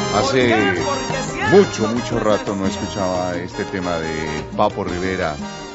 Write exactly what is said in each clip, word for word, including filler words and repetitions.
Hace mucho, mucho rato no escuchaba este tema de Papo Rivera,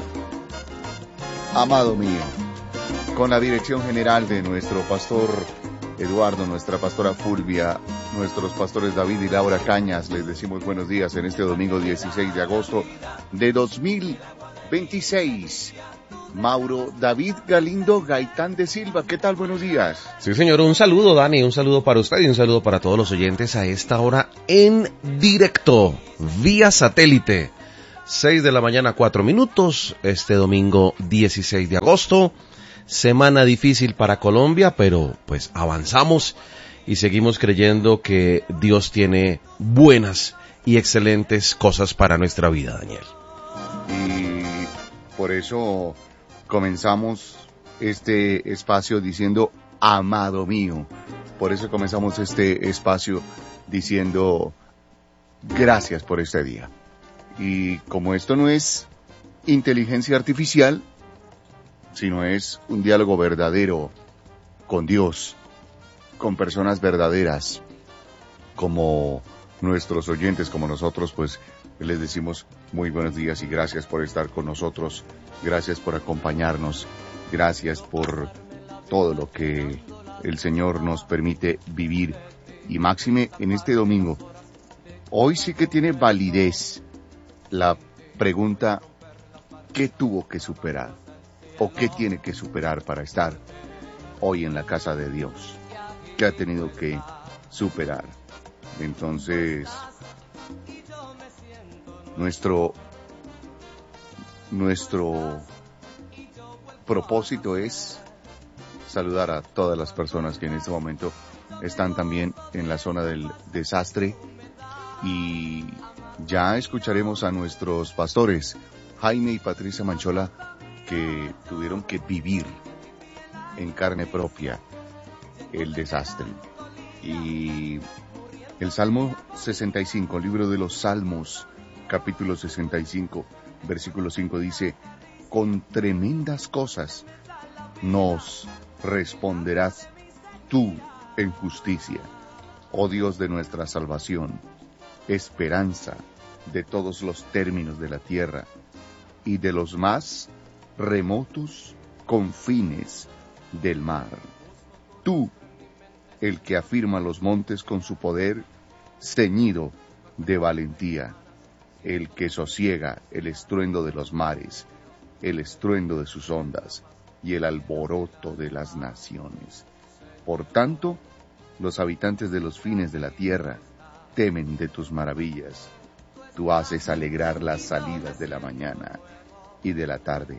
Amado Mío, con la dirección general de nuestro pastor Eduardo, nuestra pastora Fulvia, nuestros pastores David y Laura Cañas. Les decimos buenos días en este domingo dieciséis de agosto de dos mil veintiséis. Mauro David Galindo Gaitán de Silva, ¿qué tal? Buenos días. Sí, señor, un saludo, Dani, un saludo para usted y un saludo para todos los oyentes a esta hora en directo, vía satélite. seis de la mañana, cuatro minutos, este domingo dieciséis de agosto. Semana difícil para Colombia, pero pues avanzamos y seguimos creyendo que Dios tiene buenas y excelentes cosas para nuestra vida, Daniel. Y por eso comenzamos este espacio diciendo amado mío. Por eso comenzamos este espacio diciendo gracias por este día. Y como esto no es inteligencia artificial, sino es un diálogo verdadero con Dios, con personas verdaderas, como nuestros oyentes, como nosotros, pues les decimos muy buenos días y gracias por estar con nosotros, gracias por acompañarnos, gracias por todo lo que el Señor nos permite vivir. Y máxime en este domingo, hoy sí que tiene validez la pregunta, ¿qué tuvo que superar? ¿O qué tiene que superar para estar hoy en la casa de Dios? ¿Qué ha tenido que superar? Entonces, nuestro, nuestro propósito es saludar a todas las personas que en este momento están también en la zona del desastre, y ya escucharemos a nuestros pastores Jaime y Patricia Manchola, que tuvieron que vivir en carne propia el desastre. Y el Salmo sesenta y cinco, libro de los Salmos, capítulo sesenta y cinco, versículo cinco, dice: con tremendas cosas nos responderás tú en justicia, oh Dios de nuestra salvación, esperanza de todos los términos de la tierra y de los más remotos confines del mar. Tú, el que afirma los montes con su poder, ceñido de valentía, el que sosiega el estruendo de los mares, el estruendo de sus ondas y el alboroto de las naciones. Por tanto, los habitantes de los fines de la tierra temen de tus maravillas. Tú haces alegrar las salidas de la mañana y de la tarde.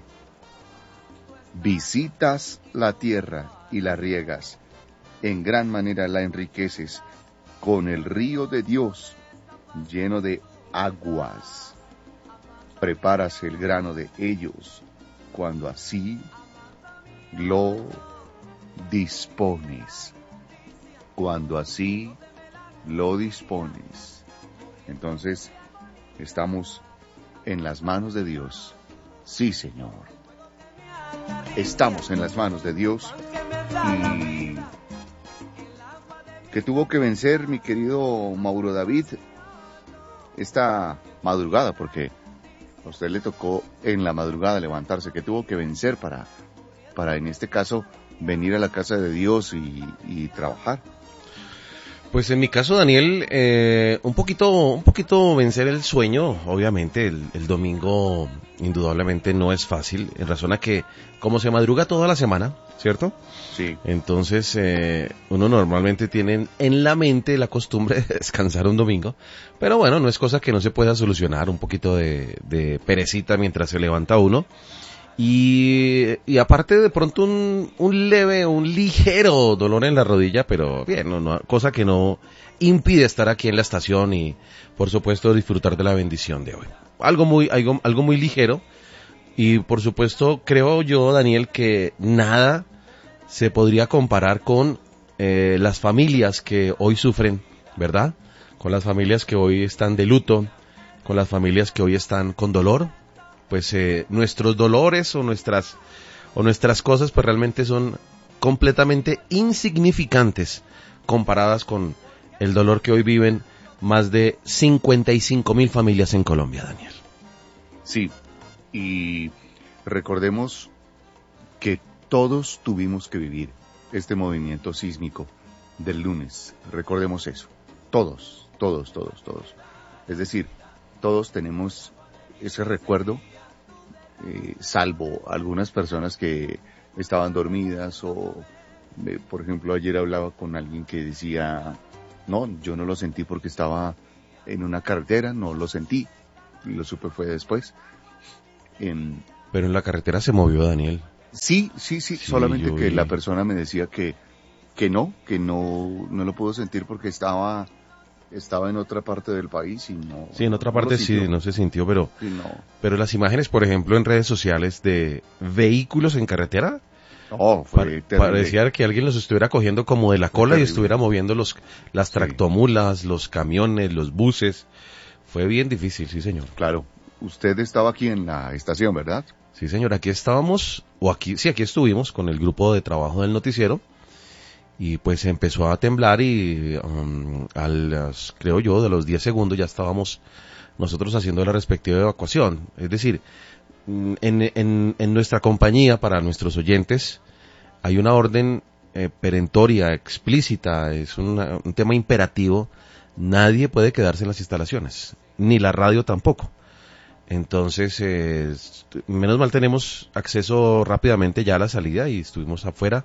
Visitas la tierra y la riegas, en gran manera la enriqueces, con el río de Dios lleno de aguas. Preparas el grano de ellos, cuando así lo dispones. Cuando así lo dispones. Entonces, estamos en las manos de Dios. Sí, Señor. Estamos en las manos de Dios. Y que tuvo que vencer mi querido Mauro David esta madrugada, porque a usted le tocó en la madrugada levantarse, que tuvo que vencer para, para en este caso, venir a la casa de Dios y, y trabajar. Pues en mi caso, Daniel, eh, un poquito, un poquito vencer el sueño. Obviamente el, el domingo indudablemente no es fácil, en razón a que como se madruga toda la semana, ¿cierto? Sí. Entonces eh, uno normalmente tiene en la mente la costumbre de descansar un domingo, pero bueno, no es cosa que no se pueda solucionar, un poquito de, de perecita mientras se levanta uno. Y, y aparte de pronto un, un leve, un ligero dolor en la rodilla, pero bien, no, no, cosa que no impide estar aquí en la estación y, por supuesto, disfrutar de la bendición de hoy. Algo muy, algo, algo muy ligero, y por supuesto creo yo, Daniel, que nada se podría comparar con eh, las familias que hoy sufren, ¿verdad? Con las familias que hoy están de luto, con las familias que hoy están con dolor. Pues eh, nuestros dolores o nuestras o nuestras cosas pues realmente son completamente insignificantes comparadas con el dolor que hoy viven más de cincuenta y cinco mil familias en Colombia, Daniel. Sí, y recordemos que todos tuvimos que vivir este movimiento sísmico del lunes. Recordemos eso. Todos, todos, todos, todos. Es decir, todos tenemos ese recuerdo, eh, salvo algunas personas que estaban dormidas o, eh, por ejemplo, ayer hablaba con alguien que decía, no, yo no lo sentí porque estaba en una carretera, no lo sentí, y lo supe fue después. Eh, Pero en la carretera se movió, Daniel. Sí, sí, sí, Sí, solamente yo que vi. la persona me decía que, que no, que no, no lo pudo sentir porque estaba, estaba en otra parte del país y no. Sí, en otra no lo parte sí, sintió. no se sintió, pero, Sí, no. pero las imágenes, por ejemplo, en redes sociales de vehículos en carretera, No, fue pa- terrible. parecía que alguien los estuviera cogiendo como de la Fue cola y terrible. estuviera moviendo los, las Sí. tractomulas, los camiones, los buses. Fue bien difícil, sí, señor. Claro, usted estaba aquí en la estación, ¿verdad? Sí, señor, aquí estábamos, o aquí, sí, aquí estuvimos con el grupo de trabajo del noticiero y pues empezó a temblar y um, a las, creo yo, de los diez segundos ya estábamos nosotros haciendo la respectiva evacuación. Es decir, mm, en, en, en nuestra compañía, para nuestros oyentes, hay una orden eh, perentoria, explícita, es una- un tema imperativo. Nadie puede quedarse en las instalaciones, ni la radio tampoco. Entonces, eh, est- menos mal tenemos acceso rápidamente ya a la salida y estuvimos afuera.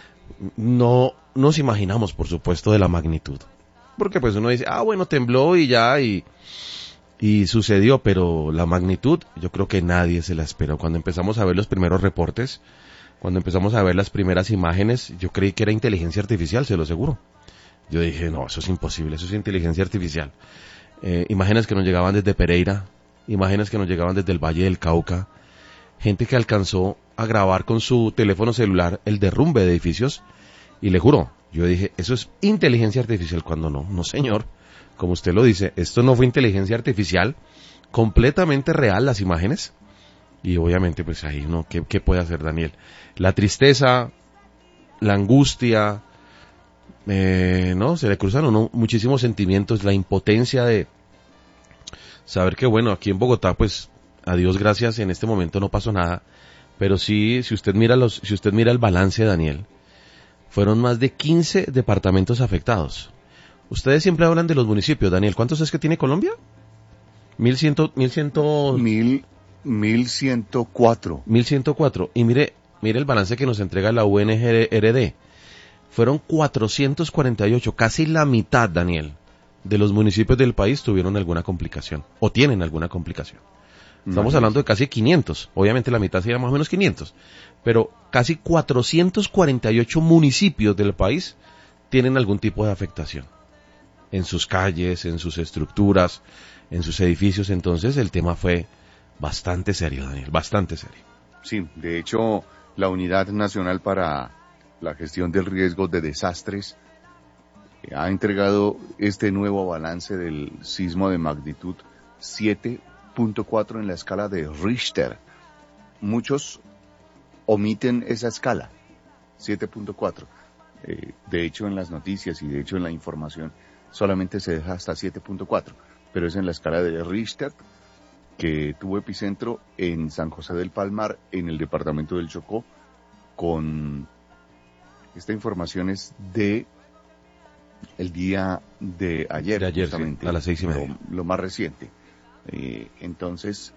No nos imaginamos, por supuesto, de la magnitud. Porque pues uno dice, ah, bueno, tembló y ya, y, y sucedió, pero la magnitud, yo creo que nadie se la esperó. Cuando empezamos a ver los primeros reportes, cuando empezamos a ver las primeras imágenes, yo creí que era inteligencia artificial, se lo aseguro. Yo dije, no, eso es imposible, eso es inteligencia artificial. Eh, imágenes que nos llegaban desde Pereira, imágenes que nos llegaban desde el Valle del Cauca, gente que alcanzó a grabar con su teléfono celular el derrumbe de edificios, y le juro, yo dije, eso es inteligencia artificial, cuando no, no señor, como usted lo dice, esto no fue inteligencia artificial, completamente real las imágenes, y obviamente pues ahí no, ¿qué, qué puede hacer Daniel? La tristeza, la angustia, eh, no, se le cruzan a uno muchísimos sentimientos, la impotencia de saber que bueno, aquí en Bogotá pues a Dios gracias en este momento no pasó nada, pero sí, si usted mira los, si usted mira el balance, Daniel, fueron más de quince departamentos afectados. Ustedes siempre hablan de los municipios, Daniel, ¿cuántos es que tiene Colombia? Mil ciento, mil ciento, Mil, mil ciento cuatro. mil ciento cuatro. Y mire, mire el balance que nos entrega la U N R D. Fueron cuatrocientos cuarenta y ocho, casi la mitad, Daniel, de los municipios del país tuvieron alguna complicación, o tienen alguna complicación. Estamos hablando de casi quinientos, obviamente la mitad sería más o menos quinientos, pero casi cuatrocientos cuarenta y ocho municipios del país tienen algún tipo de afectación. En sus calles, en sus estructuras, en sus edificios, entonces el tema fue bastante serio, Daniel, bastante serio. Sí, de hecho, la Unidad Nacional para la Gestión del Riesgo de Desastres eh, ha entregado este nuevo balance del sismo de magnitud siete punto cuatro en la escala de Richter. Muchos omiten esa escala, siete punto cuatro. Eh, de hecho, en las noticias y de hecho en la información solamente se deja hasta siete punto cuatro, pero es en la escala de Richter, que tuvo epicentro en San José del Palmar, en el departamento del Chocó, con esta información es de el día de ayer, De ayer, justamente, sí, a las seis y media. Lo, lo más reciente. Eh, entonces,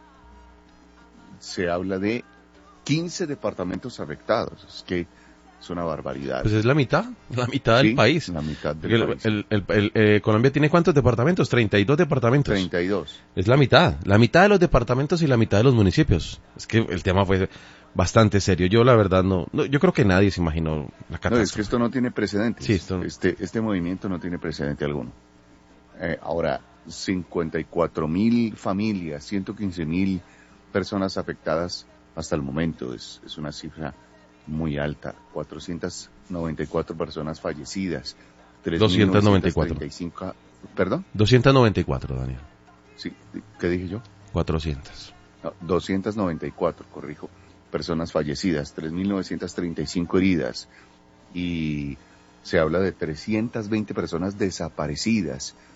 se habla de quince departamentos afectados. Es que es una barbaridad. Pues es la mitad, la mitad del Sí, país. la mitad del El, país. el- el- el- eh, Colombia tiene ¿cuántos departamentos? treinta y dos departamentos. treinta y dos. Es la mitad, la mitad de los departamentos y la mitad de los municipios. Es que el tema fue bastante serio. Yo la verdad no, no yo creo que nadie se imaginó la catástrofe. No, es que esto no tiene precedentes. Sí, esto no. Este, este movimiento no tiene precedente alguno. Eh, ahora, cincuenta y cuatro mil familias, ciento quince mil personas afectadas hasta el momento. Es, es una cifra muy alta. cuatrocientas noventa y cuatro personas fallecidas. doscientas noventa y cuatro. tres mil novecientos treinta y cinco, ¿Perdón? doscientos noventa y cuatro, Daniel. Sí, ¿qué dije yo? cuatrocientos. No, doscientas noventa y cuatro, corrijo, personas fallecidas, tres mil novecientos treinta y cinco heridas y se habla de trescientas veinte personas desaparecidas.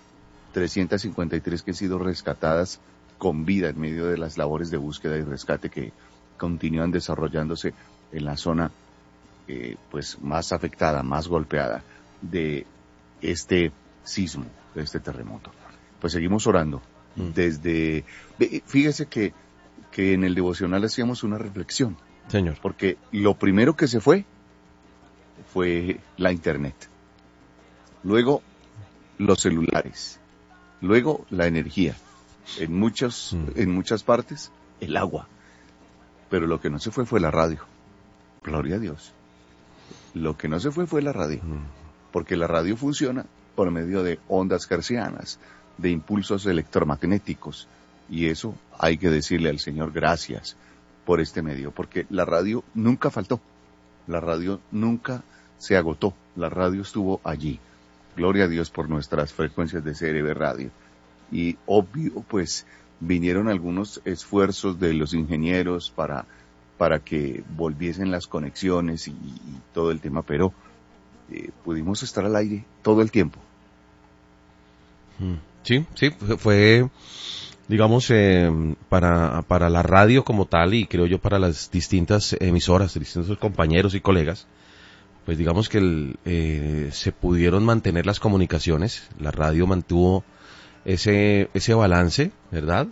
trescientas cincuenta y tres que han sido rescatadas con vida en medio de las labores de búsqueda y rescate que continúan desarrollándose en la zona eh, pues más afectada, más golpeada de este sismo, de este terremoto. Pues seguimos orando. Mm. Desde, fíjese que, que en el devocional hacíamos una reflexión. Señor. Porque lo primero que se fue fue la internet. Luego los celulares. Luego la energía. En muchos, mm. en muchas partes, el agua. Pero lo que no se fue fue la radio. Gloria a Dios. Lo que no se fue fue la radio. Mm. Porque la radio funciona por medio de ondas hertzianas, de impulsos electromagnéticos. Y eso hay que decirle al Señor gracias por este medio. Porque la radio nunca faltó. La radio nunca se agotó. La radio estuvo allí. Gloria a Dios por nuestras frecuencias de C R B Radio. Y obvio, pues, vinieron algunos esfuerzos de los ingenieros para, para que volviesen las conexiones y, y todo el tema, pero eh, pudimos estar al aire todo el tiempo. Sí, sí, fue, digamos, eh, para, para la radio como tal y creo yo para las distintas emisoras, distintos compañeros y colegas, pues digamos que el, eh, se pudieron mantener las comunicaciones, la radio mantuvo ese ese balance, ¿verdad?,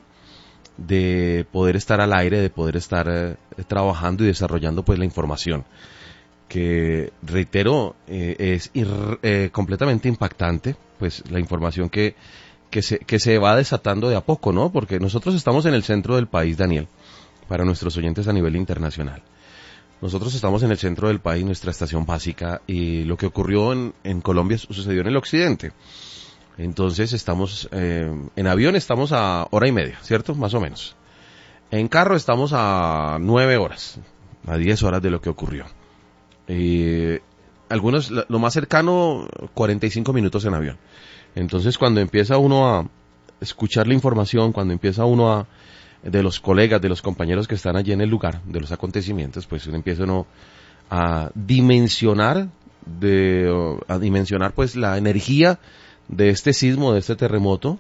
de poder estar al aire, de poder estar eh, trabajando y desarrollando pues la información, que reitero, eh, es ir, eh, completamente impactante, pues la información que, que, se, que se va desatando de a poco, ¿no? Porque nosotros estamos en el centro del país, Daniel, para nuestros oyentes a nivel internacional. Nosotros estamos en el centro del país, nuestra estación básica, y lo que ocurrió en, en Colombia sucedió en el occidente. Entonces estamos, eh, en avión estamos a hora y media, ¿cierto? Más o menos. En carro estamos a nueve horas, a diez horas de lo que ocurrió. Eh, algunos, lo más cercano, cuarenta y cinco minutos en avión. Entonces cuando empieza uno a escuchar la información, cuando empieza uno a, de los colegas, de los compañeros que están allí en el lugar, de los acontecimientos, pues uno empieza uno a dimensionar, de, a dimensionar pues la energía de este sismo, de este terremoto,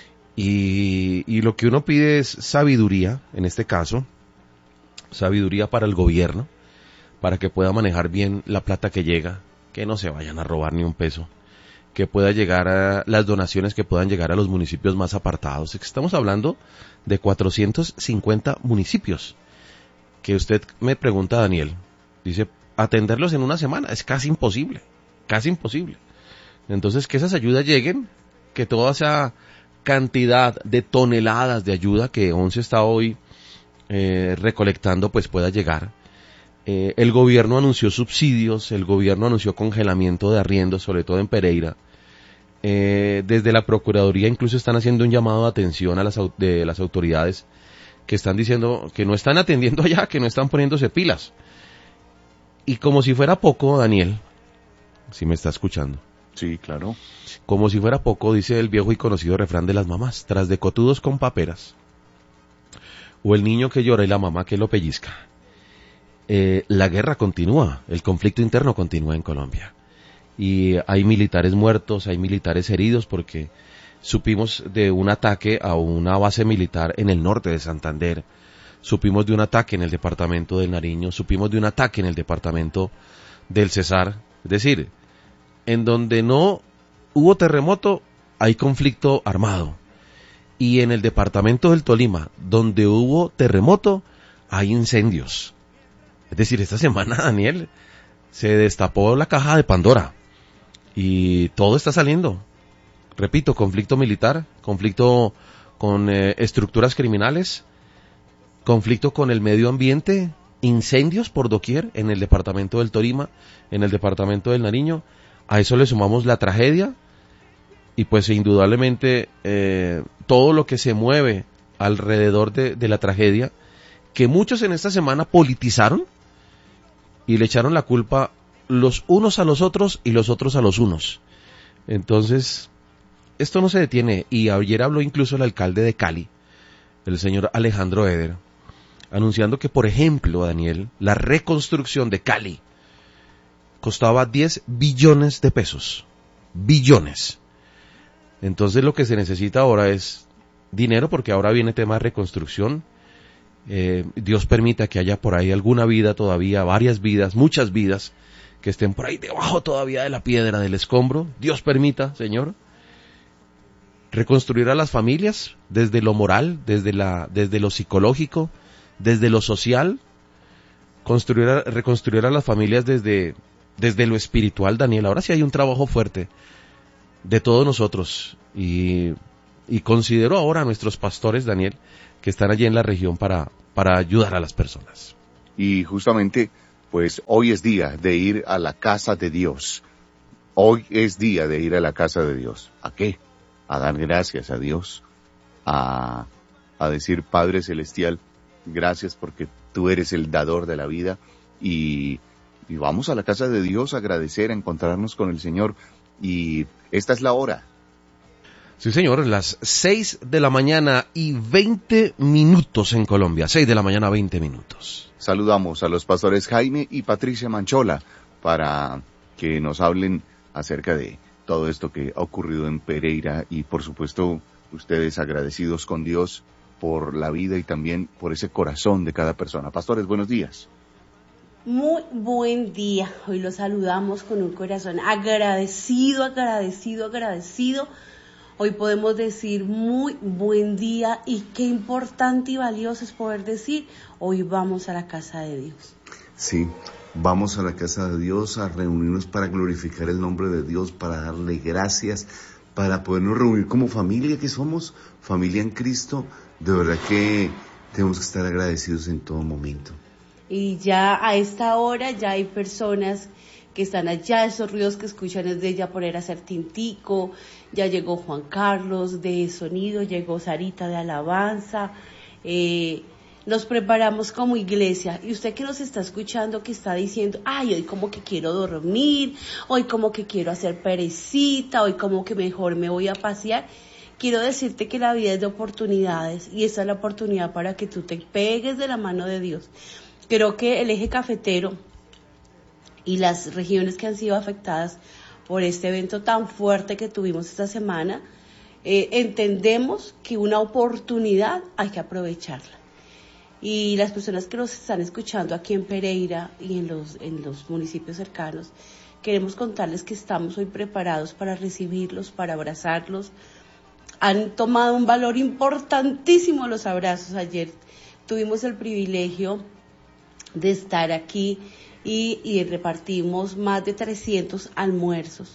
y, y lo que uno pide es sabiduría, en este caso, sabiduría para el gobierno, para que pueda manejar bien la plata que llega, que no se vayan a robar ni un peso, que pueda llegar a las donaciones que puedan llegar a los municipios más apartados. Estamos hablando de cuatrocientos cincuenta municipios, que usted me pregunta, Daniel, dice, atenderlos en una semana, es casi imposible, casi imposible. Entonces, que esas ayudas lleguen, que toda esa cantidad de toneladas de ayuda que ONCE está hoy eh, recolectando, pues pueda llegar. Eh, el gobierno anunció subsidios, el gobierno anunció congelamiento de arriendos, sobre todo en Pereira. Eh, desde la Procuraduría incluso están haciendo un llamado de atención a las, de las autoridades que están diciendo que no están atendiendo allá, que no están poniéndose pilas. Y como si fuera poco, Daniel, si me está escuchando. Sí, claro. Como si fuera poco, dice el viejo y conocido refrán de las mamás, tras de cotudos con paperas, o el niño que llora y la mamá que lo pellizca. Eh, la guerra continúa, el conflicto interno continúa en Colombia. Y hay militares muertos, hay militares heridos, porque supimos de un ataque a una base militar en el norte de Santander, supimos de un ataque en el departamento del Nariño, supimos de un ataque en el departamento del Cesar, es decir, en donde no hubo terremoto, hay conflicto armado. Y en el departamento del Tolima, donde hubo terremoto, hay incendios. Es decir, esta semana, Daniel, se destapó la caja de Pandora. Y todo está saliendo. Repito, conflicto militar, conflicto con eh, estructuras criminales, conflicto con el medio ambiente, incendios por doquier en el departamento del Tolima, en el departamento del Nariño. A eso le sumamos la tragedia y pues indudablemente eh, todo lo que se mueve alrededor de, de la tragedia, que muchos en esta semana politizaron y le echaron la culpa los unos a los otros y los otros a los unos. Entonces, esto no se detiene, y ayer habló incluso el alcalde de Cali, el señor Alejandro Eder, anunciando que, por ejemplo, Daniel, la reconstrucción de Cali costaba diez billones de pesos. Billones. Entonces lo que se necesita ahora es dinero, porque ahora viene tema de reconstrucción. Eh, Dios permita que haya por ahí alguna vida todavía, varias vidas, muchas vidas, que estén por ahí debajo todavía de la piedra, del escombro. Dios permita, Señor, reconstruir a las familias desde lo moral, desde la, desde lo psicológico, desde lo social, construir a, reconstruir a las familias desde, desde lo espiritual, Daniel. Ahora sí hay un trabajo fuerte de todos nosotros, y, y considero ahora a nuestros pastores, Daniel, que están allí en la región para, para ayudar a las personas. Y justamente, pues hoy es día de ir a la casa de Dios. Hoy es día de ir a la casa de Dios. ¿A qué? A dar gracias a Dios, a, a decir, Padre Celestial, gracias porque tú eres el dador de la vida, y, y vamos a la casa de Dios a agradecer, a encontrarnos con el Señor, y esta es la hora. Sí, señor, las seis de la mañana y veinte minutos en Colombia, seis de la mañana, veinte minutos. Saludamos a los pastores Jaime y Patricia Manchola para que nos hablen acerca de todo esto que ha ocurrido en Pereira, y por supuesto ustedes agradecidos con Dios por la vida y también por ese corazón de cada persona. Pastores, buenos días. Muy buen día. Hoy los saludamos con un corazón agradecido, agradecido, agradecido. Hoy podemos decir muy buen día, y qué importante y valioso es poder decir, hoy vamos a la casa de Dios. Sí, vamos a la casa de Dios a reunirnos para glorificar el nombre de Dios, para darle gracias, para podernos reunir como familia que somos, familia en Cristo. De verdad que tenemos que estar agradecidos en todo momento. Y ya a esta hora ya hay personas que están allá, esos ruidos que escuchan es de ella poner a hacer tintico. Ya llegó Juan Carlos de sonido, llegó Sarita de alabanza. Eh, nos preparamos como iglesia, y usted que nos está escuchando, que está diciendo, ay, hoy como que quiero dormir, hoy como que quiero hacer perecita, hoy como que mejor me voy a pasear. Quiero decirte que la vida es de oportunidades, y esta es la oportunidad para que tú te pegues de la mano de Dios. Creo que el eje cafetero y las regiones que han sido afectadas por este evento tan fuerte que tuvimos esta semana, eh, entendemos que una oportunidad hay que aprovecharla. Y las personas que nos están escuchando aquí en Pereira y en los, en los municipios cercanos, queremos contarles que estamos hoy preparados para recibirlos, para abrazarlos. Han tomado un valor importantísimo los abrazos. Ayer tuvimos el privilegio de estar aquí y, y repartimos más de trescientos almuerzos.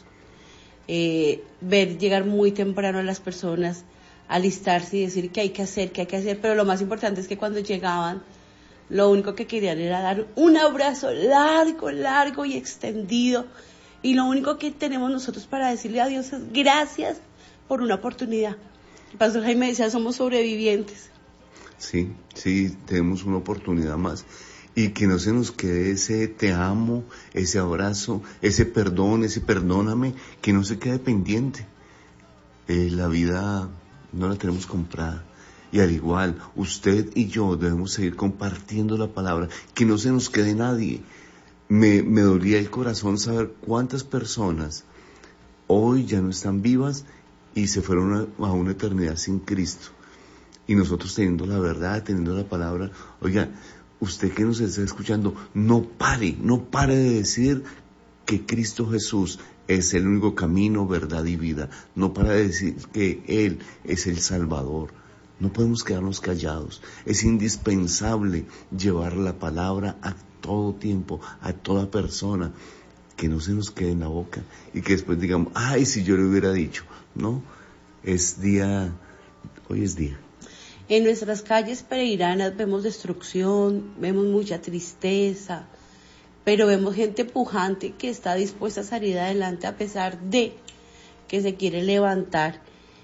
Eh, ver llegar muy temprano a las personas, alistarse y decir qué hay que hacer, qué hay que hacer, pero lo más importante es que cuando llegaban, lo único que querían era dar un abrazo largo, largo y extendido, y lo único que tenemos nosotros para decirle a Dios es gracias por una oportunidad. El pastor Jaime decía, somos sobrevivientes. Sí, sí, tenemos una oportunidad más. Y que no se nos quede ese te amo, ese abrazo, ese perdón, ese perdóname, que no se quede pendiente. Eh, la vida no la tenemos comprada. Y al igual, usted y yo debemos seguir compartiendo la palabra, que no se nos quede nadie. Me, me dolía el corazón saber cuántas personas hoy ya no están vivas y se fueron a, a una eternidad sin Cristo. Y nosotros teniendo la verdad, teniendo la palabra, oiga, usted que nos está escuchando, no pare, no pare de decir que Cristo Jesús es el único camino, verdad y vida. No pare de decir que Él es el Salvador. No podemos quedarnos callados. Es indispensable llevar la palabra a todo tiempo, a toda persona, que no se nos quede en la boca y que después digamos, ay, si yo le hubiera dicho. No, es día, hoy es día. En nuestras calles pereiranas vemos destrucción, vemos mucha tristeza, pero vemos gente pujante que está dispuesta a salir adelante a pesar de que se quiere levantar.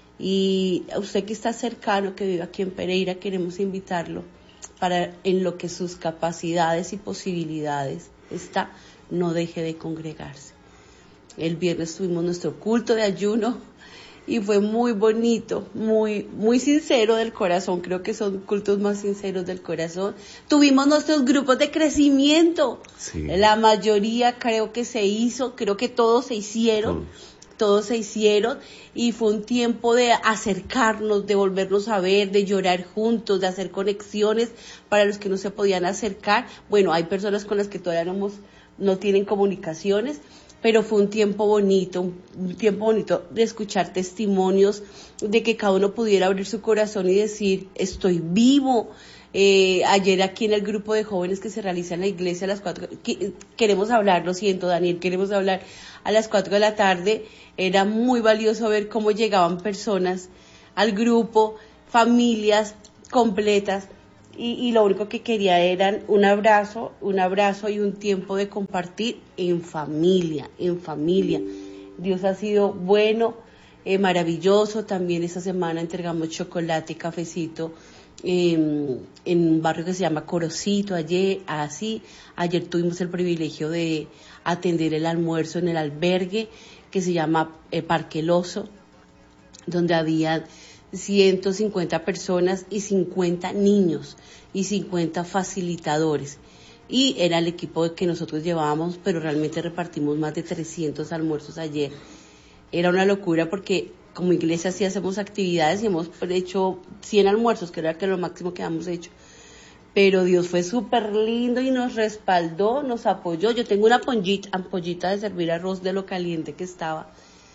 Y a usted que está cercano, que vive aquí en Pereira, queremos invitarlo para en lo que sus capacidades y posibilidades está, no deje de congregarse. El viernes tuvimos nuestro culto de ayuno y fue muy bonito, muy, muy sincero del corazón. Creo que son cultos más sinceros del corazón. Tuvimos nuestros grupos de crecimiento. Sí. La mayoría creo que se hizo, creo que todos se hicieron. Todos. todos se hicieron y fue un tiempo de acercarnos, de volvernos a ver, de llorar juntos, de hacer conexiones para los que no se podían acercar. Bueno, hay personas con las que todavía no, hemos, no tienen comunicaciones, pero fue un tiempo bonito, un, un tiempo bonito de escuchar testimonios, de que cada uno pudiera abrir su corazón y decir, estoy vivo. Eh, ayer aquí en el grupo de jóvenes que se realiza en la iglesia a las cuatro, que, queremos hablar, lo siento Daniel, queremos hablar a las cuatro de la tarde, era muy valioso ver cómo llegaban personas al grupo, familias completas, y, y lo único que quería era un abrazo, un abrazo y un tiempo de compartir en familia, en familia. Dios ha sido bueno, eh, maravilloso. También esta semana entregamos chocolate y cafecito eh, en un barrio que se llama Corocito. Ayer, así, ayer tuvimos el privilegio de atender el almuerzo en el albergue que se llama eh, Parque El Oso, donde había ciento cincuenta personas y cincuenta niños y cincuenta facilitadores. Y era el equipo que nosotros llevábamos, pero realmente repartimos más de trescientos almuerzos ayer. Era una locura porque como iglesia sí hacemos actividades y hemos hecho cien almuerzos, que era lo máximo que habíamos hecho. Pero Dios fue súper lindo y nos respaldó, nos apoyó. Yo tengo una ampollita, ampollita de servir arroz de lo caliente que estaba,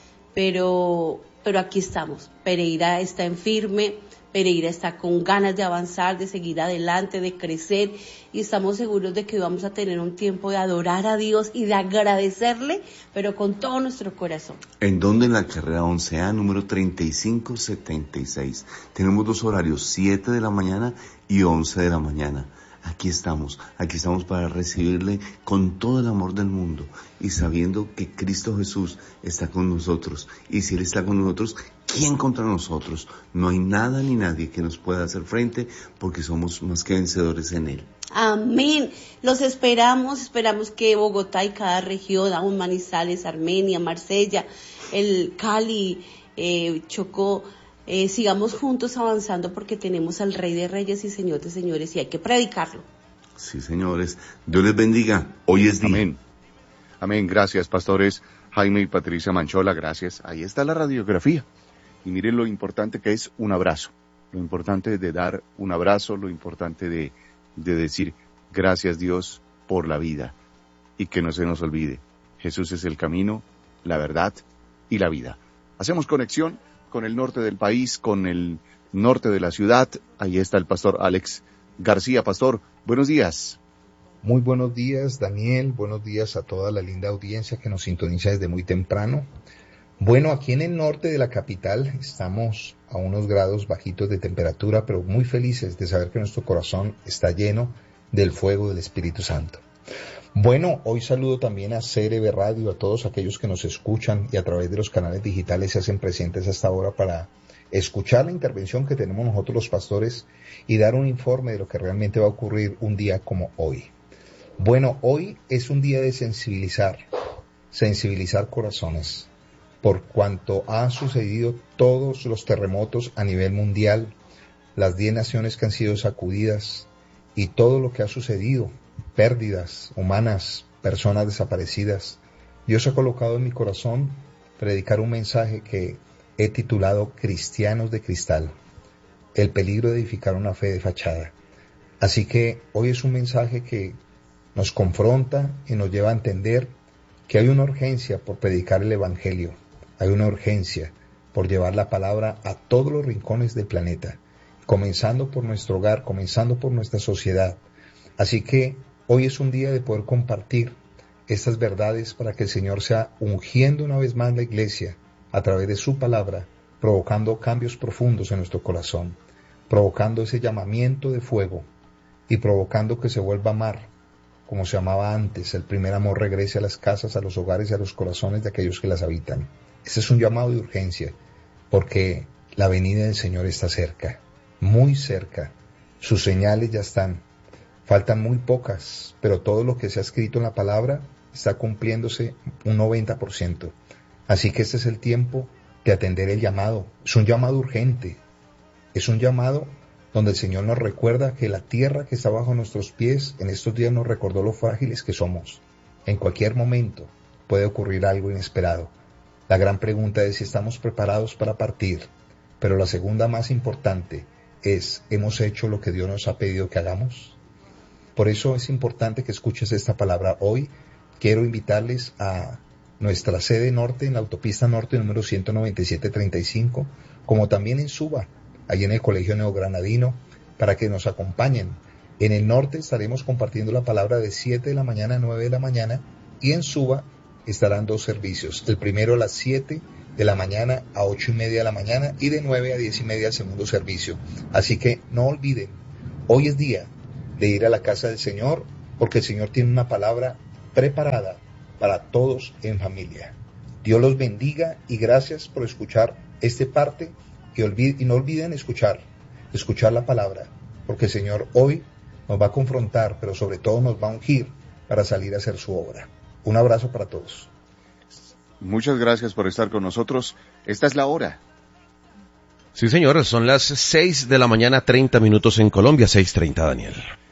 pero, pero aquí estamos. Pereira está en firme, Pereira está con ganas de avanzar, de seguir adelante, de crecer, y estamos seguros de que vamos a tener un tiempo de adorar a Dios y de agradecerle, pero con todo nuestro corazón. ¿En dónde? En la carrera once A, número treinta y cinco setenta y seis. Tenemos dos horarios, siete de la mañana y once de la mañana. Aquí estamos, aquí estamos para recibirle con todo el amor del mundo y sabiendo que Cristo Jesús está con nosotros. Y si Él está con nosotros, ¿quién contra nosotros? No hay nada ni nadie que nos pueda hacer frente porque somos más que vencedores en Él. Amén. Los esperamos, esperamos que Bogotá y cada región, aún Manizales, Armenia, Marsella, el Cali, eh, Chocó, Eh, sigamos juntos avanzando porque tenemos al Rey de Reyes y Señor de Señores y hay que predicarlo. Sí, señores. Dios les bendiga. Hoy es día. Amén. Amén. Gracias, pastores Jaime y Patricia Manchola. Gracias. Ahí está la radiografía. Y miren lo importante que es un abrazo. Lo importante de dar un abrazo, lo importante de, de decir gracias Dios por la vida. Y que no se nos olvide. Jesús es el camino, la verdad y la vida. Hacemos conexión con el norte del país, con el norte de la ciudad. Ahí está el pastor Alex García. Pastor, buenos días. Muy buenos días, Daniel. Buenos días a toda la linda audiencia que nos sintoniza desde muy temprano. Bueno, aquí en el norte de la capital estamos a unos grados bajitos de temperatura, pero muy felices de saber que nuestro corazón está lleno del fuego del Espíritu Santo. Bueno, hoy saludo también a C R B Radio, a todos aquellos que nos escuchan y a través de los canales digitales se hacen presentes hasta ahora para escuchar la intervención que tenemos nosotros los pastores y dar un informe de lo que realmente va a ocurrir un día como hoy. Bueno, hoy es un día de sensibilizar, sensibilizar corazones, por cuanto han sucedido todos los terremotos a nivel mundial, las diez naciones que han sido sacudidas y todo lo que ha sucedido. Pérdidas humanas, personas desaparecidas. Dios ha colocado en mi corazón predicar un mensaje que he titulado Cristianos de Cristal, el peligro de edificar una fe de fachada. Así que hoy es un mensaje que nos confronta y nos lleva a entender que hay una urgencia por predicar el Evangelio, hay una urgencia por llevar la palabra a todos los rincones del planeta, comenzando por nuestro hogar, comenzando por nuestra sociedad. Así que hoy es un día de poder compartir estas verdades para que el Señor sea ungiendo una vez más la iglesia a través de su palabra, provocando cambios profundos en nuestro corazón, provocando ese llamamiento de fuego y provocando que se vuelva mar, como se amaba antes, el primer amor regrese a las casas, a los hogares y a los corazones de aquellos que las habitan. Ese es un llamado de urgencia, porque la venida del Señor está cerca, muy cerca. Sus señales ya están. Faltan muy pocas, pero todo lo que se ha escrito en la palabra está cumpliéndose un noventa por ciento. Así que este es el tiempo de atender el llamado. Es un llamado urgente. Es un llamado donde el Señor nos recuerda que la tierra que está bajo nuestros pies en estos días nos recordó lo frágiles que somos. En cualquier momento puede ocurrir algo inesperado. La gran pregunta es si estamos preparados para partir, pero la segunda más importante es, ¿hemos hecho lo que Dios nos ha pedido que hagamos? Por eso es importante que escuches esta palabra hoy. Quiero invitarles a nuestra sede norte, en la autopista norte número ciento noventa y siete treinta y cinco, como también en Suba, allí en el Colegio Neogranadino, para que nos acompañen. En el norte estaremos compartiendo la palabra de siete de la mañana a nueve de la mañana, y en Suba estarán dos servicios. El primero a las siete de la mañana a ocho y media de la mañana y de nueve a diez y media el segundo servicio. Así que no olviden, hoy es día de ir a la casa del Señor, porque el Señor tiene una palabra preparada para todos en familia. Dios los bendiga y gracias por escuchar este parte y, olvid- y no olviden escuchar, escuchar la palabra, porque el Señor hoy nos va a confrontar, pero sobre todo nos va a ungir para salir a hacer su obra. Un abrazo para todos. Muchas gracias por estar con nosotros. Esta es la hora. Sí, señor, son las seis de la mañana, treinta minutos en Colombia, seis treinta, Daniel.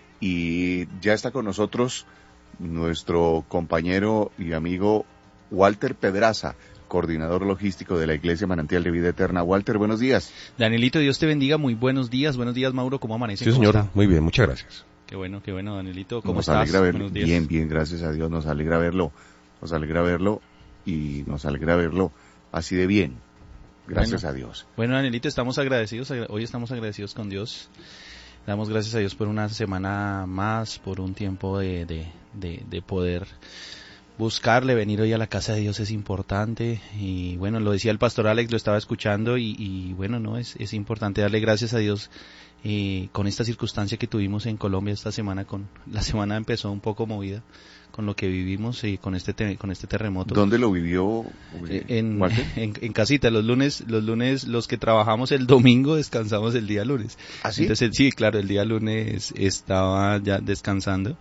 Y ya está con nosotros nuestro compañero y amigo Walter Pedraza, coordinador logístico de la Iglesia Manantial de Vida Eterna. Walter, buenos días. Danielito, Dios te bendiga, muy buenos días. Buenos días, Mauro, ¿cómo amanece? Sí, ¿Cómo señor, está? muy bien, muchas gracias. Qué bueno, qué bueno, Danielito, ¿cómo Nos estás? alegra verlo. Buenos días. Bien, bien, gracias a Dios, nos alegra verlo. Nos alegra verlo y nos alegra verlo así de bien. Gracias bueno, a Dios. Bueno, Danielito, estamos agradecidos, hoy estamos agradecidos con Dios. Damos gracias a Dios por una semana más, por un tiempo de, de, de, de poder buscarle, venir hoy a la casa de Dios es importante. Y bueno, lo decía el pastor Alex, lo estaba escuchando y, y bueno, no es, es importante darle gracias a Dios eh, con esta circunstancia que tuvimos en Colombia esta semana. Con la semana empezó un poco movida con lo que vivimos y con este te, con este terremoto. ¿Dónde lo vivió? Eh, en, en, en casita, los lunes, los lunes, los que trabajamos el domingo descansamos el día lunes. ¿Ah, sí? Entonces, sí, claro, el día lunes estaba ya descansando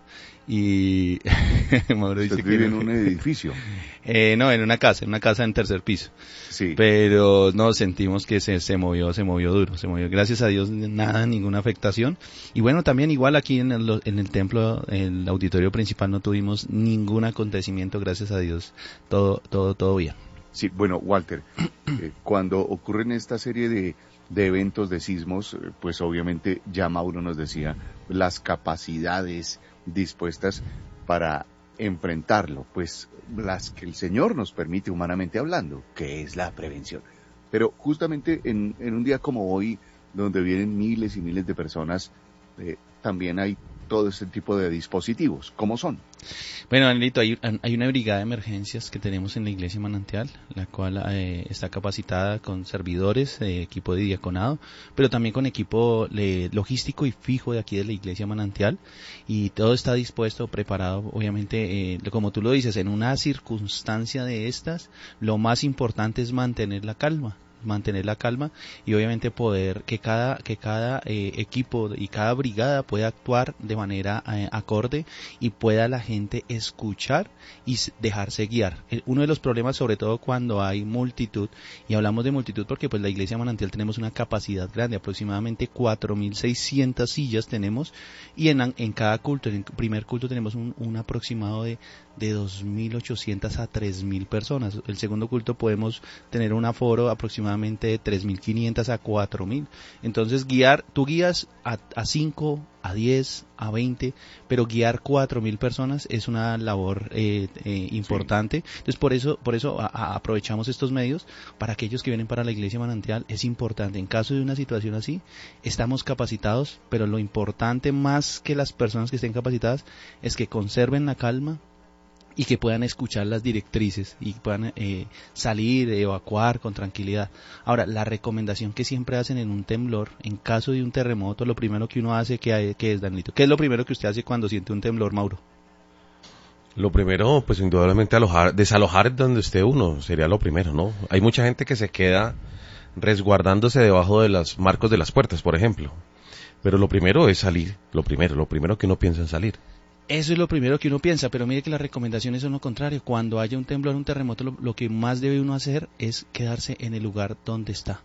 y Mauro dice ¿Usted que vive no. en un edificio? Eh, no, en una casa, en una casa en tercer piso. Sí. Pero no, sentimos que se, se movió, se movió duro, se movió. Gracias a Dios, nada, ninguna afectación. Y bueno, también igual aquí en el, en el templo, el auditorio principal no tuvimos ningún acontecimiento, gracias a Dios. Todo, todo, todo bien. Sí, bueno, Walter, eh, cuando ocurren esta serie de, de eventos de sismos, eh, pues obviamente ya Mauro nos decía las capacidades dispuestas para enfrentarlo, pues las que el Señor nos permite humanamente hablando, que es la prevención. Pero justamente en, en un día como hoy, donde vienen miles y miles de personas, eh, también hay todo este tipo de dispositivos. ¿Cómo son? Bueno, Danielito, hay, hay una brigada de emergencias que tenemos en la Iglesia Manantial, la cual eh, está capacitada con servidores, eh, equipo de diaconado, pero también con equipo eh, logístico y fijo de aquí de la Iglesia Manantial, y todo está dispuesto, preparado, obviamente, eh, como tú lo dices, en una circunstancia de estas, lo más importante es mantener la calma. mantener la calma y obviamente poder que cada que cada eh, equipo y cada brigada pueda actuar de manera eh, acorde y pueda la gente escuchar y dejarse guiar. Uno de los problemas, sobre todo cuando hay multitud, y hablamos de multitud porque pues la Iglesia Manantial tenemos una capacidad grande, aproximadamente cuatro mil seiscientas sillas tenemos, y en, en cada culto, en el primer culto tenemos un, un aproximado de de dos mil ochocientas a tres mil personas. El segundo culto podemos tener un aforo aproximadamente de tres mil quinientas a cuatro mil. Entonces guiar, tú guías a, a cinco, a diez, a veinte, pero guiar cuatro mil personas es una labor eh, eh, importante. Sí. Entonces por eso, por eso a, a aprovechamos estos medios para aquellos que vienen para la Iglesia Manantial. Es importante, en caso de una situación así, estamos capacitados, pero lo importante más que las personas que estén capacitadas es que conserven la calma y que puedan escuchar las directrices y puedan eh, salir, evacuar con tranquilidad. Ahora, la recomendación que siempre hacen en un temblor, en caso de un terremoto, lo primero que uno hace, ¿qué, qué es, Danilito? ¿Qué es lo primero que usted hace cuando siente un temblor, Mauro? Lo primero, pues indudablemente alojar, desalojar donde esté uno, sería lo primero, ¿no? Hay mucha gente que se queda resguardándose debajo de los marcos de las puertas, por ejemplo. Pero lo primero es salir, lo primero, lo primero que uno piensa en salir. Eso es lo primero que uno piensa, pero mire que las recomendaciones son lo contrario. Cuando haya un temblor, un terremoto, lo, lo que más debe uno hacer es quedarse en el lugar donde está.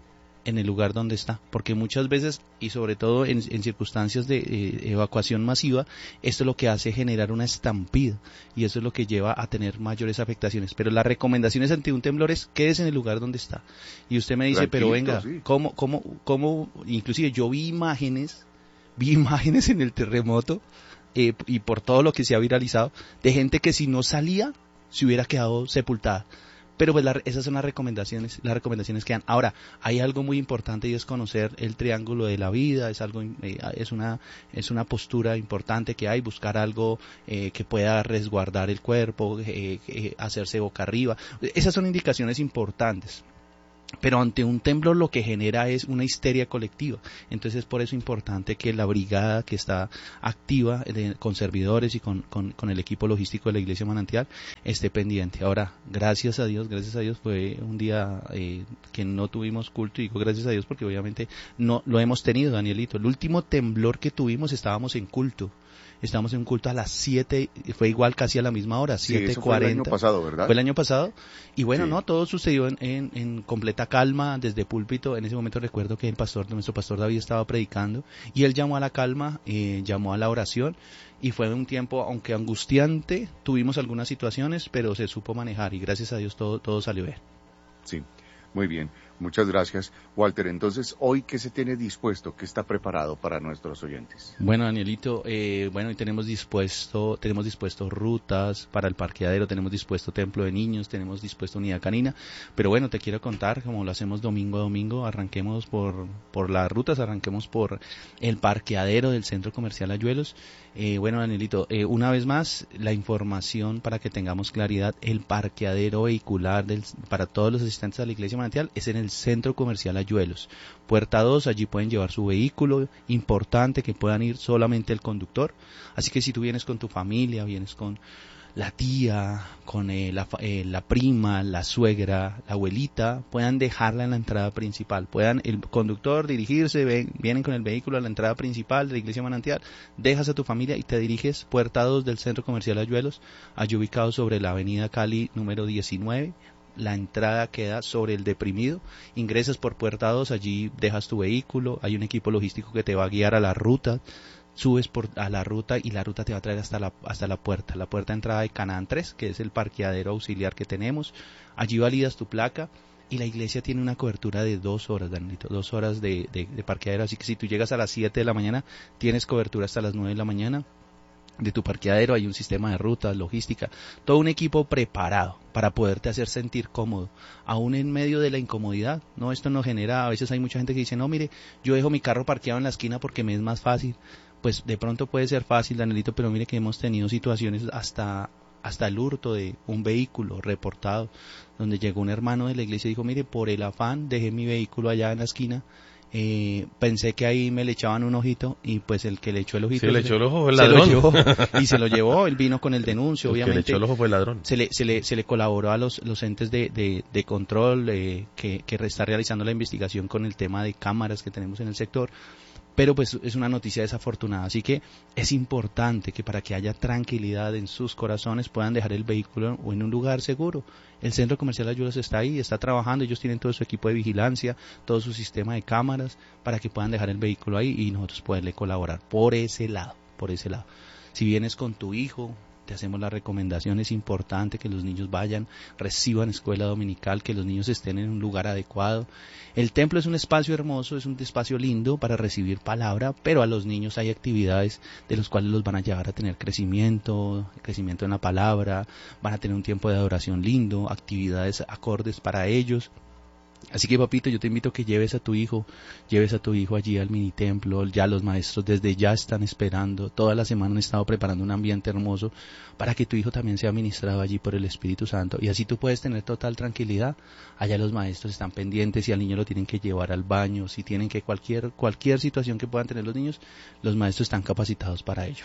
en el lugar donde está, porque muchas veces, y sobre todo en, en circunstancias de eh, evacuación masiva, esto es lo que hace generar una estampida, y eso es lo que lleva a tener mayores afectaciones. Pero las recomendaciones ante un temblor es quédese en el lugar donde está. Y usted me dice, Tranquilo, pero venga, sí. ¿cómo, cómo, cómo? Inclusive yo vi imágenes, vi imágenes en el terremoto, eh, y por todo lo que se ha viralizado, de gente que si no salía, se hubiera quedado sepultada. Pero pues la, esas son las recomendaciones, las recomendaciones que dan. Ahora, hay algo muy importante y es conocer el triángulo de la vida, es algo, eh, es una, es una postura importante que hay, buscar algo eh, que pueda resguardar el cuerpo, eh, eh, hacerse boca arriba. Esas son indicaciones importantes. Pero ante un temblor lo que genera es una histeria colectiva. Entonces es por eso importante que la brigada que está activa de, con servidores y con, con, con el equipo logístico de la Iglesia Manantial esté pendiente. Ahora, gracias a Dios, gracias a Dios fue un día eh, que no tuvimos culto, y digo gracias a Dios porque obviamente no lo hemos tenido, Danielito. El último temblor que tuvimos estábamos en culto. Estamos en un culto a las siete, fue igual casi a la misma hora, siete cuarenta. Sí, fue el año pasado, ¿verdad? Fue el año pasado. Y bueno, Sí. no, todo sucedió en, en, en completa calma, desde púlpito. En ese momento recuerdo que el pastor, nuestro pastor David estaba predicando, y él llamó a la calma, eh, llamó a la oración, y fue un tiempo, aunque angustiante, tuvimos algunas situaciones, pero se supo manejar, y gracias a Dios todo, todo salió bien. Sí, muy bien. Muchas gracias, Walter. Entonces, ¿hoy qué se tiene dispuesto? ¿Qué está preparado para nuestros oyentes? Bueno, Danielito, eh, bueno, y tenemos dispuesto, tenemos dispuesto rutas para el parqueadero, tenemos dispuesto templo de niños, tenemos dispuesto unidad canina, pero bueno, te quiero contar, como lo hacemos domingo a domingo, arranquemos por, por las rutas, arranquemos por el parqueadero del Centro Comercial Ayuelos. Eh, bueno, Danielito, eh, una vez más, la información para que tengamos claridad, el parqueadero vehicular del, para todos los asistentes a la Iglesia Manantial es en el Centro Comercial Ayuelos. Puerta dos, allí pueden llevar su vehículo, importante que puedan ir solamente el conductor. Así que si tú vienes con tu familia, vienes con la tía, con eh, la, eh, la prima, la suegra, la abuelita, puedan dejarla en la entrada principal. Puedan el conductor dirigirse, ven, vienen con el vehículo a la entrada principal de la Iglesia Manantial, dejas a tu familia y te diriges puerta dos del Centro Comercial Ayuelos, allí ubicado sobre la avenida Cali número diecinueve. La entrada queda sobre el deprimido, ingresas por puerta dos, allí dejas tu vehículo, hay un equipo logístico que te va a guiar a la ruta, subes por a la ruta y la ruta te va a traer hasta la hasta la puerta, la puerta de entrada de Canaán tres, que es el parqueadero auxiliar que tenemos. Allí validas tu placa y la iglesia tiene una cobertura de dos horas, Danilito, dos horas de, de, de parqueadero, así que si tú llegas a las siete de la mañana, tienes cobertura hasta las nueve de la mañana. De tu parqueadero hay un sistema de rutas, logística, todo un equipo preparado para poderte hacer sentir cómodo, aún en medio de la incomodidad, ¿no? Esto nos genera, a veces hay mucha gente que dice, no, mire, yo dejo mi carro parqueado en la esquina porque me es más fácil. Pues de pronto puede ser fácil, Danielito, pero mire que hemos tenido situaciones hasta hasta el hurto de un vehículo reportado, donde llegó un hermano de la iglesia y dijo, mire, por el afán dejé mi vehículo allá en la esquina. Eh, pensé que ahí me le echaban un ojito y pues el que le echó el ojito sí, le echó el ojo fue el se ladrón. lo llevó y se lo llevó, él vino con el denuncio, el obviamente que le echó el ojo fue el ladrón. se le, se le, se le colaboró a los, los entes de, de, de control eh, que, que está realizando la investigación con el tema de cámaras que tenemos en el sector, pero pues es una noticia desafortunada, así que es importante que para que haya tranquilidad en sus corazones puedan dejar el vehículo o en un lugar seguro. El Centro Comercial Ayudas está ahí, está trabajando, ellos tienen todo su equipo de vigilancia, todo su sistema de cámaras para que puedan dejar el vehículo ahí y nosotros poderle colaborar por ese lado, por ese lado. Si vienes con tu hijo, te hacemos la recomendación, es importante que los niños vayan, reciban escuela dominical, que los niños estén en un lugar adecuado. El templo es un espacio hermoso, es un espacio lindo para recibir palabra, pero a los niños hay actividades de los cuales los van a llevar a tener crecimiento, crecimiento en la palabra, van a tener un tiempo de adoración lindo, actividades acordes para ellos. Así que papito, yo te invito a que lleves a tu hijo, lleves a tu hijo allí al mini templo, ya los maestros desde ya están esperando, toda la semana han estado preparando un ambiente hermoso para que tu hijo también sea ministrado allí por el Espíritu Santo y así tú puedes tener total tranquilidad. Allá los maestros están pendientes, si al niño lo tienen que llevar al baño, si tienen que cualquier, cualquier situación que puedan tener los niños, los maestros están capacitados para ello.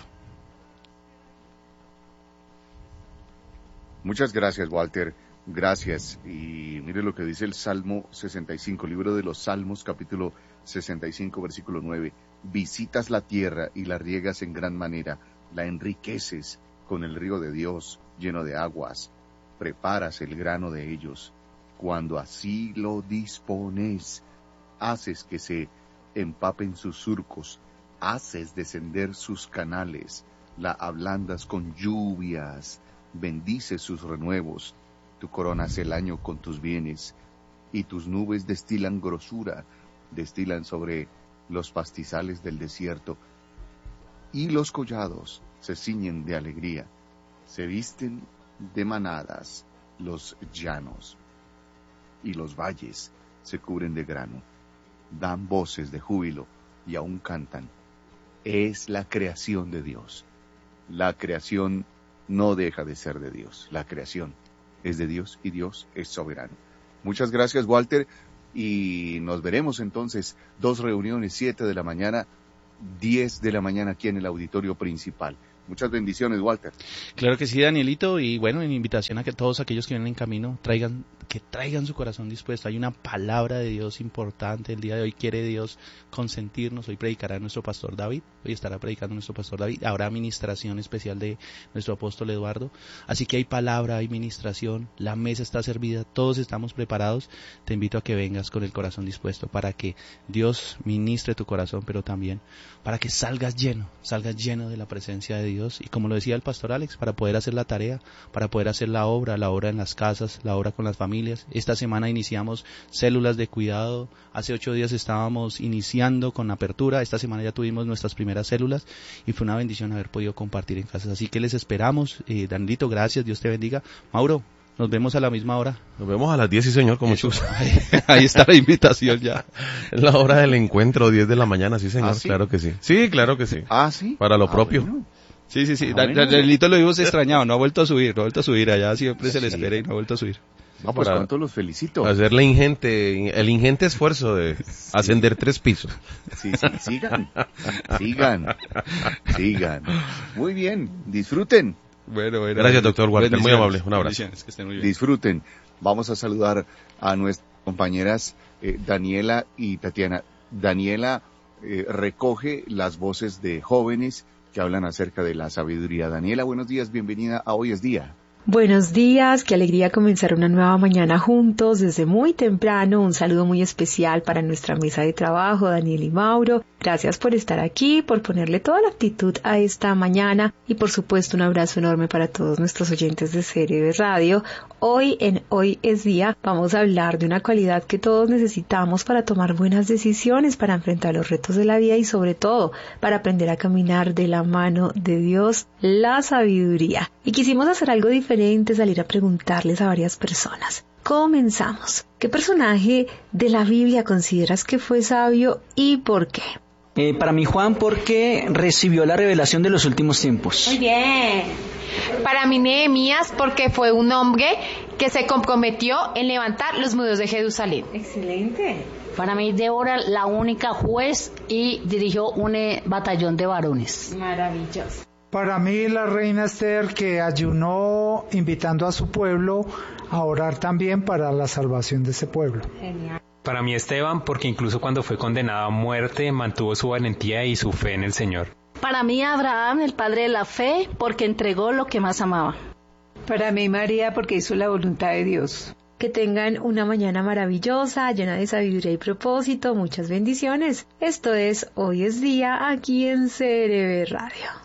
Muchas gracias, Walter. Gracias. Y mire lo que dice el Salmo sesenta y cinco, libro de los Salmos, capítulo sesenta y cinco, versículo nueve. Visitas la tierra y la riegas en gran manera, la enriqueces con el río de Dios lleno de aguas, preparas el grano de ellos. Cuando así lo dispones, haces que se empapen sus surcos, haces descender sus canales, la ablandas con lluvias, bendices sus renuevos, tú coronas el año con tus bienes, y tus nubes destilan grosura, destilan sobre los pastizales del desierto, y los collados se ciñen de alegría, se visten de manadas los llanos, y los valles se cubren de grano, dan voces de júbilo y aún cantan. Es la creación de Dios. La creación no deja de ser de Dios. La creación es de Dios y Dios es soberano. Muchas gracias, Walter, y nos veremos entonces, dos reuniones, siete de la mañana, diez de la mañana aquí en el auditorio principal. Muchas bendiciones, Walter. Claro que sí, Danielito, y bueno, en invitación a que todos aquellos que vienen en camino traigan, que traigan su corazón dispuesto. Hay una palabra de Dios importante el día de hoy. Quiere Dios consentirnos. Hoy predicará nuestro pastor David, hoy estará predicando nuestro pastor David. Habrá administración especial de nuestro apóstol Eduardo. Así que hay palabra, hay ministración, la mesa está servida, todos estamos preparados. Te invito a que vengas con el corazón dispuesto para que Dios ministre tu corazón, pero también para que salgas lleno, salgas lleno de la presencia de Dios. Dios, y como lo decía el pastor Alex, para poder hacer la tarea, para poder hacer la obra, la obra en las casas, la obra con las familias. Esta semana iniciamos células de cuidado, hace ocho días estábamos iniciando con apertura, esta semana ya tuvimos nuestras primeras células y fue una bendición haber podido compartir en casas, así que les esperamos. eh, Danilito, gracias, Dios te bendiga. Mauro, nos vemos a la misma hora. Nos vemos a las diez, sí señor, con mucho gusto. Ahí, ahí está la invitación ya. Es la hora del encuentro, diez de la mañana, sí señor, ¿Ah, sí? Claro que sí. Sí, claro que sí. Ah, sí. Para lo Ah, propio. bueno. Sí, sí, sí. Ah, bueno. Danielito lo vimos extrañado, no ha vuelto a subir, no ha vuelto a subir. Allá siempre se le Sí. espera y no ha vuelto a subir. No, pues Para- cuánto los felicito. Hacerle ingente, el ingente esfuerzo de ascender tres pisos. Sí, sí, sigan, sigan, sigan. Muy bien, disfruten, Bueno, bueno. Gracias, doctor Walter, muy Bendiciones. amable, un abrazo. Bendiciones, que estén muy bien. disfruten. Vamos a saludar a nuestras compañeras eh, Daniela y Tatiana. Daniela eh, recoge las voces de jóvenes que hablan acerca de la sabiduría. Daniela, buenos días, bienvenida a Hoy es Día. Buenos días, qué alegría comenzar una nueva mañana juntos desde muy temprano. Un saludo muy especial para nuestra mesa de trabajo, Daniel y Mauro. Gracias por estar aquí, por ponerle toda la actitud a esta mañana y por supuesto un abrazo enorme para todos nuestros oyentes de C R V Radio. Hoy en Hoy es Día vamos a hablar de una cualidad que todos necesitamos para tomar buenas decisiones, para enfrentar los retos de la vida y sobre todo para aprender a caminar de la mano de Dios, la sabiduría. Y quisimos hacer algo diferente, salir a preguntarles a varias personas. Comenzamos. ¿Qué personaje de la Biblia consideras que fue sabio y por qué? Eh, para mí, Juan, porque recibió la revelación de los últimos tiempos. Muy bien. Para mí, Nehemías, porque fue un hombre que se comprometió en levantar los muros de Jerusalén. Excelente. Para mí, Débora, la única juez y dirigió un eh, batallón de varones. Maravilloso. Para mí la reina Esther, que ayunó invitando a su pueblo a orar también para la salvación de ese pueblo. Genial. Para mí Esteban, porque incluso cuando fue condenado a muerte mantuvo su valentía y su fe en el Señor. Para mí, Abraham, el padre de la fe, porque entregó lo que más amaba. Para mí, María, porque hizo la voluntad de Dios. Que tengan una mañana maravillosa, llena de sabiduría y propósito. Muchas bendiciones. Esto es Hoy es Día aquí en C R V Radio.